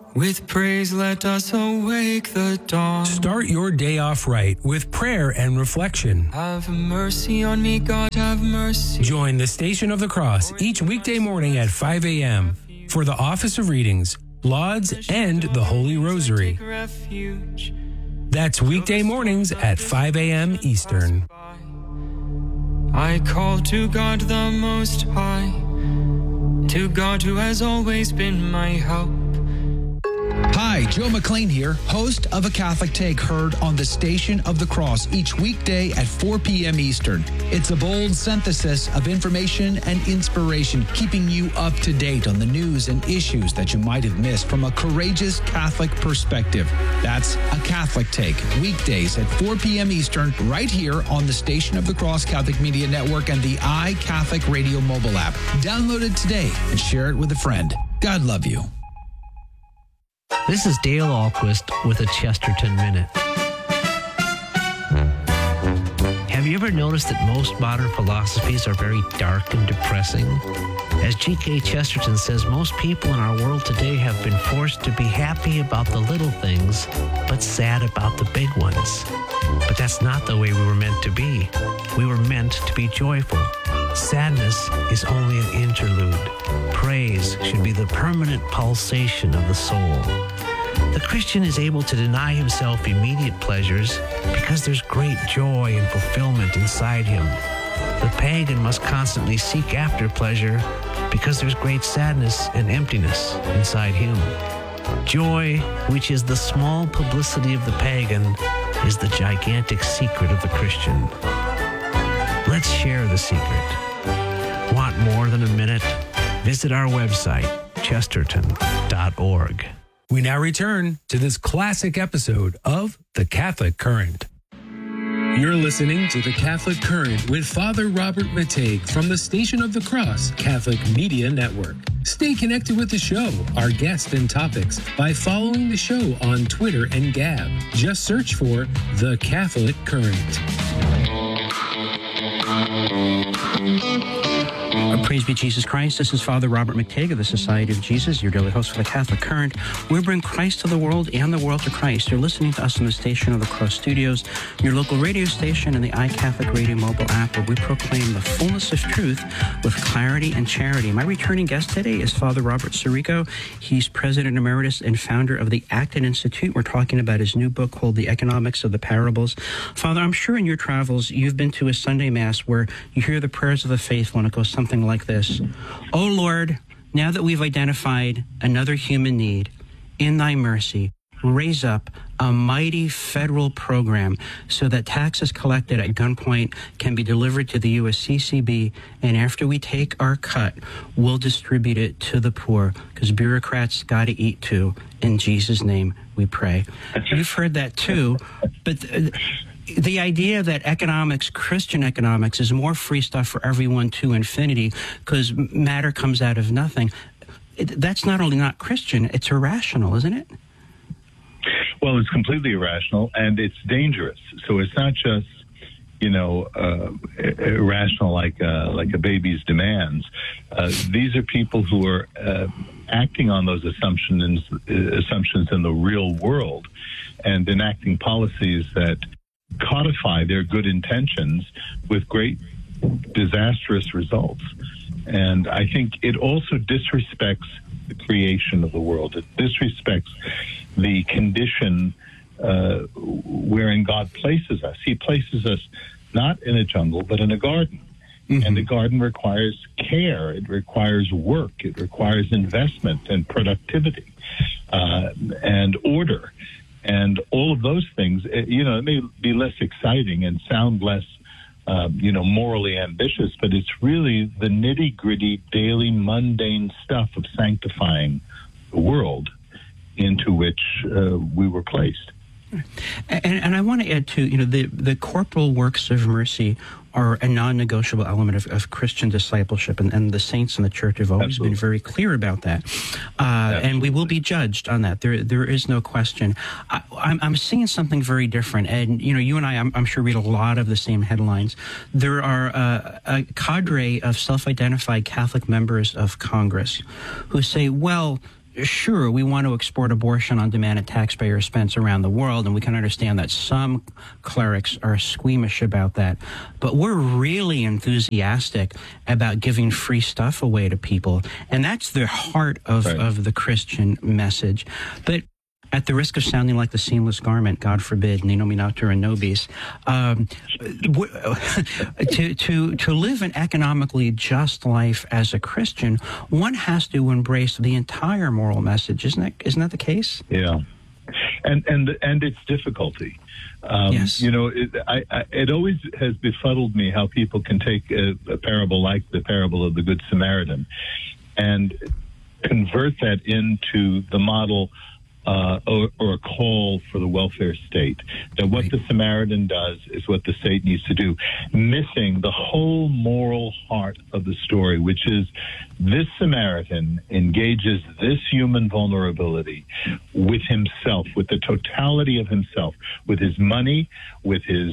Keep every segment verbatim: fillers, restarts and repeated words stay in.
With praise, let us awake the dawn. Start your day off right with prayer and reflection. Have mercy on me, God, have mercy. Join the Station of the Cross each weekday morning at five a.m. for the Office of Readings, Lauds, and the Holy Rosary. That's weekday mornings at five a.m. Eastern. I call to God the Most High, to God who has always been my help. Hi, Joe McLean here, host of A Catholic Take, heard on the Station of the Cross each weekday at four p.m. Eastern. It's a bold synthesis of information and inspiration, keeping you up to date on the news and issues that you might have missed from a courageous Catholic perspective. That's A Catholic Take, weekdays at four p.m. Eastern, right here on the Station of the Cross Catholic Media Network and the iCatholic Radio mobile app. Download it today and share it with a friend. God love you. This is Dale Ahlquist with a Chesterton Minute. Have you ever noticed that most modern philosophies are very dark and depressing? As G K Chesterton says, most people in our world today have been forced to be happy about the little things, but sad about the big ones. But that's not the way we were meant to be. We were meant to be joyful. Sadness is only an interlude. Praise should be the permanent pulsation of the soul. The Christian is able to deny himself immediate pleasures because there's great joy and fulfillment inside him. The pagan must constantly seek after pleasure because there's great sadness and emptiness inside him. Joy, which is the small publicity of the pagan, is the gigantic secret of the Christian. Let's share the secret. Want more than a minute? Visit our website, chesterton dot org. We now return to this classic episode of The Catholic Current. You're listening to The Catholic Current with Father Robert Matej from the Station of the Cross Catholic Media Network. Stay connected with the show, our guests and topics by following the show on Twitter and Gab. Just search for The Catholic Current. Praise be Jesus Christ. This is Father Robert Matej of the Society of Jesus, your daily host for the Catholic Current. We bring Christ to the world and the world to Christ. You're listening to us on the Station of the Cross Studios, your local radio station, and the iCatholic Radio mobile app, where we proclaim the fullness of truth with clarity and charity. My returning guest today is Father Robert Sirico. He's President Emeritus and founder of the Acton Institute. We're talking about his new book called The Economics of the Parables. Father, I'm sure in your travels you've been to a Sunday Mass where you hear the prayers of the faithful, and it goes something like this. Oh Lord, now that we've identified another human need, in thy mercy, raise up a mighty federal program so that taxes collected at gunpoint can be delivered to the U S C C B, and after we take our cut, we'll distribute it to the poor, because bureaucrats got to eat too. In Jesus' name we pray. You've heard that too, but th- the idea that economics, Christian economics, is more free stuff for everyone to infinity because matter comes out of nothing, it, that's not only not Christian, it's irrational, isn't it? Well, it's completely irrational, and it's dangerous. So it's not just, you know, uh, irrational like uh, like a baby's demands. Uh, these are people who are uh, acting on those assumptions, uh, assumptions in the real world and enacting policies that codify their good intentions with great disastrous results. And I think it also disrespects the creation of the world. It disrespects the condition uh, wherein God places us. He places us not in a jungle, but in a garden. Mm-hmm. And the garden requires care. It requires work. It requires investment and productivity uh, and order. And all of those things, you know, it may be less exciting and sound less, uh, you know, morally ambitious, but it's really the nitty-gritty, daily, mundane stuff of sanctifying the world into which uh, we were placed. And, and I want to add, too, you know, the, the corporal works of mercy are a non-negotiable element of, of Christian discipleship, and, and the saints in the church have always Absolutely. been very clear about that. Uh, and we will be judged on that. There, there is no question. I, I'm, I'm seeing something very different, and you know, you and I, I'm, I'm sure, read a lot of the same headlines. There are uh, a cadre of self-identified Catholic members of Congress who say, well, sure, we want to export abortion on demand at taxpayer expense around the world, and we can understand that some clerics are squeamish about that. But we're really enthusiastic about giving free stuff away to people, and that's the heart of, right. of the Christian message. But at the risk of sounding like the seamless garment, God forbid, ne nominator in nobis, um, to, to, to live an economically just life as a Christian, one has to embrace the entire moral message. Isn't that, isn't that the case? Yeah. And, and, and it's difficulty. Um, yes. You know, it, I, I, it always has befuddled me how people can take a, a parable like the parable of the Good Samaritan and convert that into the model Uh, or, or a call for the welfare state. That what Right. the Samaritan does is what the state needs to do, missing the whole moral heart of the story, which is this Samaritan engages this human vulnerability with himself, with the totality of himself, with his money, with his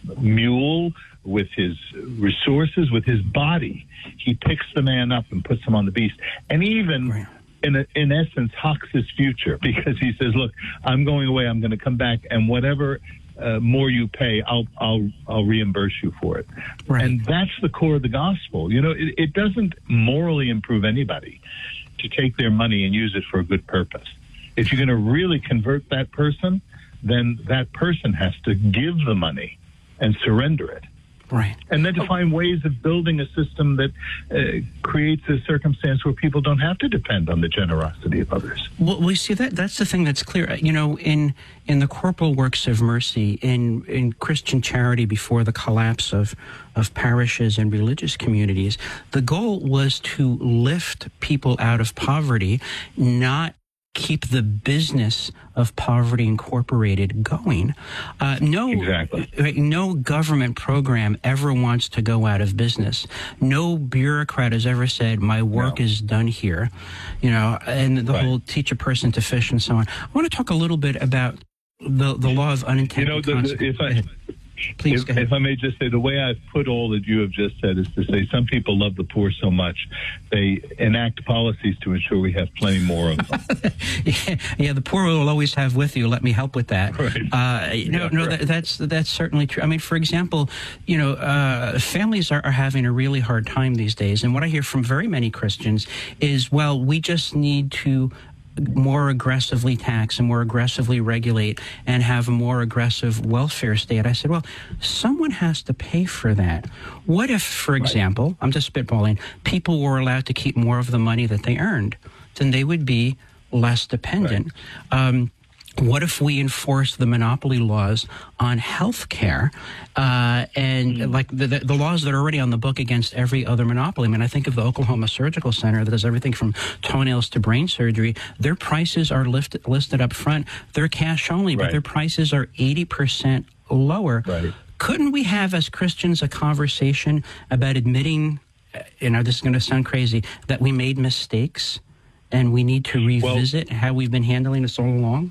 mule, with his resources, with his body. He picks the man up and puts him on the beast. And even... Right. In, a, in essence, hawks his future, because he says, "Look, I'm going away. I'm going to come back, and whatever uh, more you pay, I'll I'll I'll reimburse you for it." Right. And that's the core of the gospel. You know, it, it doesn't morally improve anybody to take their money and use it for a good purpose. If you're going to really convert that person, then that person has to give the money and surrender it. Right. And then to find ways of building a system that uh, creates a circumstance where people don't have to depend on the generosity of others. Well, we see that that's the thing that's clear. You know, in in the corporal works of mercy, in in Christian charity before the collapse of of parishes and religious communities, the goal was to lift people out of poverty, not keep the business of Poverty Incorporated going. Uh, no, exactly. No government program ever wants to go out of business. No bureaucrat has ever said, "My work no. is done here." You know, and the right. whole teach a person to fish and so on. I want to talk a little bit about the the law of unintended you know, the, consequences. If I, Please, if, if I may just say, the way I've put all that you have just said is to say some people love the poor so much they enact policies to ensure we have plenty more of them. yeah, yeah, the poor will always have with you. Let me help with that. Right. Uh, no, yeah, no, right. that, that's that's certainly true. I mean, for example, you know, uh, families are, are having a really hard time these days, and what I hear from very many Christians is, well, we just need to more aggressively tax and more aggressively regulate and have a more aggressive welfare state. I said, well, someone has to pay for that. What if, for example, right. I'm just spitballing, people were allowed to keep more of the money that they earned? Then they would be less dependent. Right. Um, What if we enforce the monopoly laws on health care uh, and mm. like the, the, the laws that are already on the book against every other monopoly? I mean, I think of the Oklahoma Surgical Center that does everything from toenails to brain surgery. Their prices are lifted, listed up front. They're cash only, right. but their prices are eighty percent lower. Right. Couldn't we have, as Christians, a conversation about admitting, you know, this is going to sound crazy, that we made mistakes and we need to revisit well, how we've been handling this all along?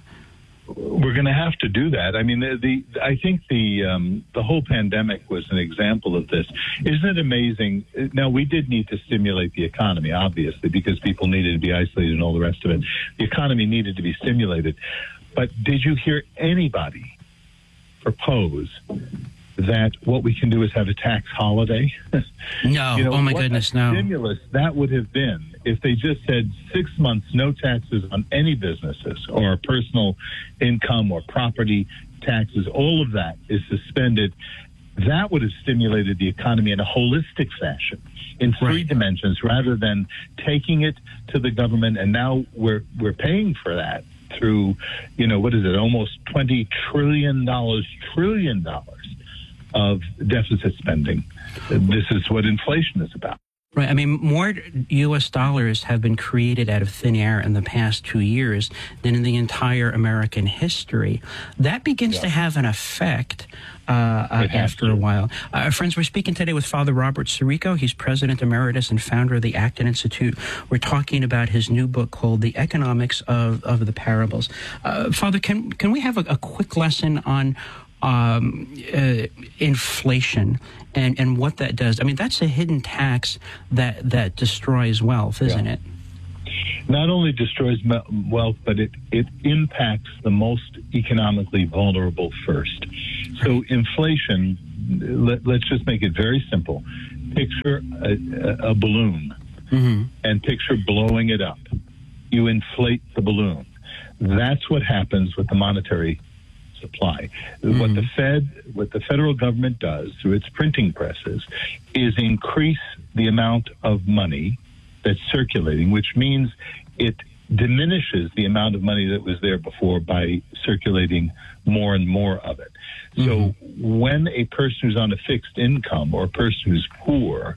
We're going to have to do that. I mean, the, the I think the um, the whole pandemic was an example of this. Isn't it amazing? Now, we did need to stimulate the economy, obviously, because people needed to be isolated and all the rest of it. The economy needed to be stimulated. But did you hear anybody propose that what we can do is have a tax holiday? No. You know, oh, my what goodness, a no. stimulus that would have been if they just said six months, no taxes on any businesses or personal income or property taxes. All of that is suspended. That would have stimulated the economy in a holistic fashion in three right. dimensions rather than taking it to the government. And now we're we're paying for that through, you know, what is it, almost twenty trillion dollars, trillion dollars of deficit spending. This is what inflation is about. Right. I mean, more U S dollars have been created out of thin air in the past two years than in the entire American history. That begins yeah. to have an effect uh, uh, after to. a while. Uh, friends, we're speaking today with Father Robert Sirico. He's President Emeritus and founder of the Acton Institute. We're talking about his new book called The Economics of, of the Parables. Uh, Father, can, can we have a, a quick lesson on Um, uh, inflation and, and what that does? I mean, that's a hidden tax that, that destroys wealth, isn't yeah. it? not only destroys wealth, but it, it impacts the most economically vulnerable first. So inflation, let, let's just make it very simple. Picture a, a, a balloon mm-hmm. and picture blowing it up. You inflate the balloon. That's what happens with the monetary supply. Mm-hmm. What the Fed, what the federal government does through its printing presses is increase the amount of money that's circulating, which means it diminishes the amount of money that was there before by circulating more and more of it. Mm-hmm. So when a person who's on a fixed income or a person who's poor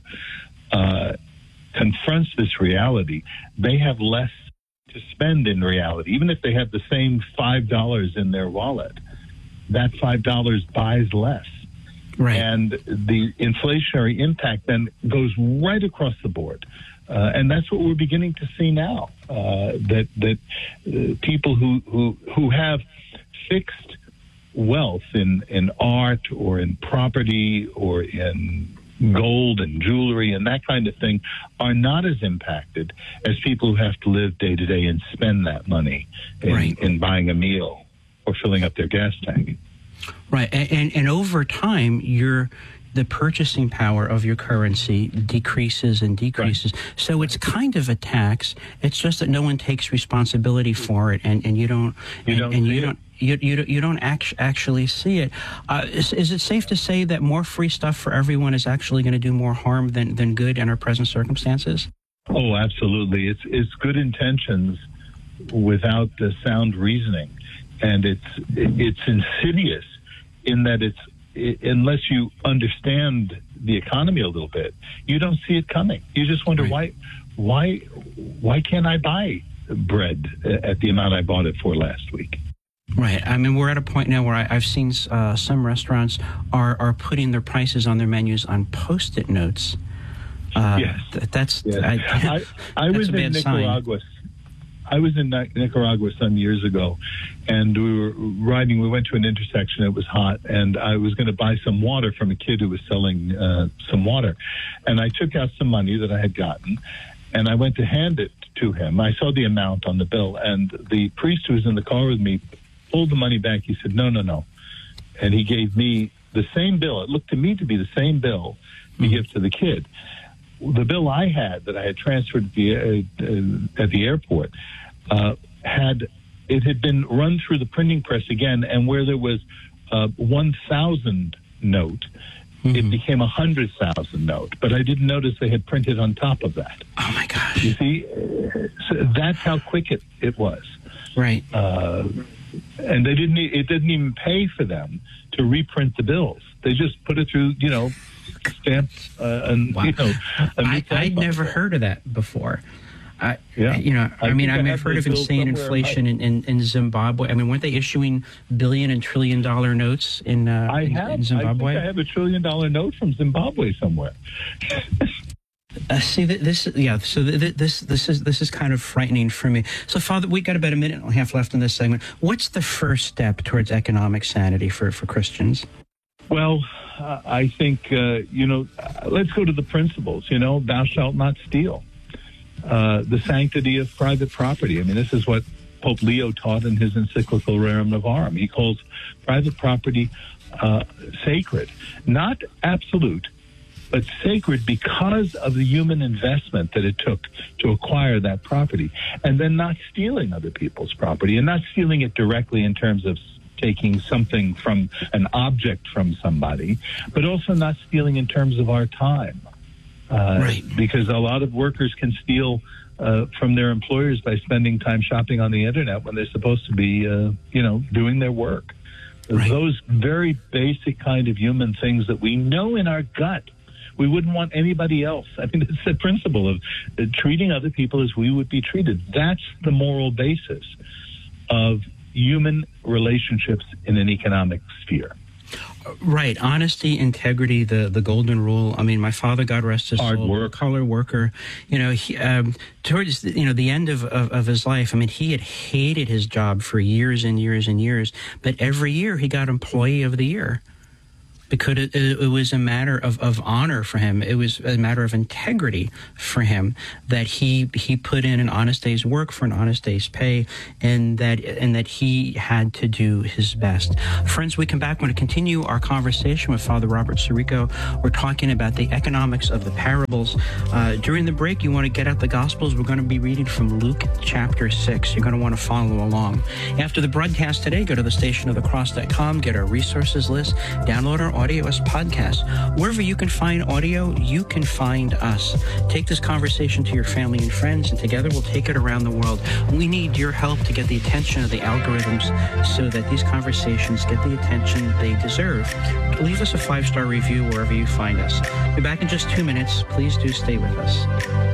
uh, confronts this reality, they have less to spend in reality. Even if they have the same five dollars in their wallet, that five dollars buys less. Right. And the inflationary impact then goes right across the board. Uh, and that's what we're beginning to see now, uh, that that uh, people who, who who have fixed wealth in, in art or in property or in gold and jewelry and that kind of thing are not as impacted as people who have to live day to day and spend that money in, right. in buying a meal or filling up their gas tank. Right. And, and, and over time, your the purchasing power of your currency decreases and decreases. Right. So it's kind of a tax. It's just that no one takes responsibility for it, and, and you don't. You and, don't. And see you it. don't. You, you, you don't act, actually see it. Uh, is, is it safe to say that more free stuff for everyone is actually going to do more harm than, than good in our present circumstances? Oh, absolutely. It's it's good intentions without the sound reasoning, and it's it's insidious in that it's it, unless you understand the economy a little bit, you don't see it coming. You just wonder right. why why why can't I buy bread at the amount I bought it for last week? Right. I mean, we're at a point now where I, I've seen uh, some restaurants are, are putting their prices on their menus on Post-it notes. Uh, yes. Th- that's yes. I, I, I that's was a in bad Nicaragua. sign. I was in Nicaragua some years ago, and we were riding. We went to an intersection. It was hot, and I was going to buy some water from a kid who was selling uh, some water. And I took out some money that I had gotten, and I went to hand it to him. I saw the amount on the bill, and the priest who was in the car with me pulled the money back. He said, no, no, no. And he gave me the same bill. It looked to me to be the same bill to mm-hmm. give to the kid. The bill I had that I had transferred at the, uh, at the airport uh, had, it had been run through the printing press again, and where there was a one thousand note, mm-hmm. it became a one hundred thousand note. But I didn't notice they had printed on top of that. Oh, my gosh. You see, so that's how quick it, it was. Right. Uh, and they didn't. It didn't even pay for them to reprint the bills. They just put it through, you know, stamps. Uh, and wow. you know, I, I'd never heard of that before. I, yeah. you know, I, I mean, I mean, I've heard of insane inflation I, in, in, in Zimbabwe. I mean, weren't they issuing billion and trillion dollar notes in, uh, I in, have, in Zimbabwe? I think I have a trillion dollar note from Zimbabwe somewhere. Uh, see, this, yeah. So this, this is this is kind of frightening for me. So, Father, we got about a minute and a half left in this segment. What's the first step towards economic sanity for, for Christians? Well, uh, I think uh, you know. Uh, let's go to the principles. You know, thou shalt not steal. Uh, the sanctity of private property. I mean, this is what Pope Leo taught in his encyclical Rerum Novarum. He calls private property uh, sacred, not absolute, but sacred because of the human investment that it took to acquire that property, and then not stealing other people's property, and not stealing it directly in terms of taking something from an object from somebody, but also not stealing in terms of our time. Uh, right. Because a lot of workers can steal uh, from their employers by spending time shopping on the internet when they're supposed to be, uh, you know, doing their work. Right. Those very basic kind of human things that we know in our gut we wouldn't want anybody else. I mean, it's the principle of uh, treating other people as we would be treated. That's the moral basis of human relationships in an economic sphere. Right. Honesty, integrity, the, the golden rule. I mean, my father, God rest his Hard soul, work. color worker, you know, he, um, towards, you know, the end of, of, of his life, I mean, he had hated his job for years and years and years, but every year he got Employee of the Year. because it, it, it was a matter of, of honor for him. It was a matter of integrity for him that he he put in an honest day's work for an honest day's pay, and that and that he had to do his best. Friends, we come back. We're going to continue our conversation with Father Robert Sirico. We're talking about the economics of the parables. Uh, during the break, you want to get out the Gospels. We're going to be reading from Luke chapter six. You're going to want to follow along. After the broadcast today, go to the station of the cross dot com, get our resources list, download our audio as podcasts. Wherever you can find audio, you can find us. Take this conversation to your family and friends, and together we'll take it around the world. We need your help to get the attention of the algorithms so that these conversations get the attention they deserve. Leave us a five-star review wherever you find us. Be back in just two minutes. Please do stay with us.